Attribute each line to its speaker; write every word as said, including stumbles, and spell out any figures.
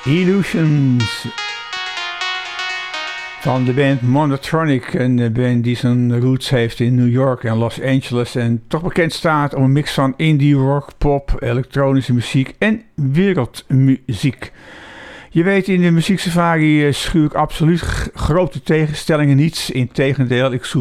Speaker 1: Illusions van de band Monotronic, een band die zijn roots heeft in New York en Los Angeles en toch bekend staat om een mix van indie rock, pop, elektronische muziek en wereldmuziek. Je weet, in de muzieksafari schuw ik absoluut g- grote tegenstellingen niets. Integendeel, ik zoek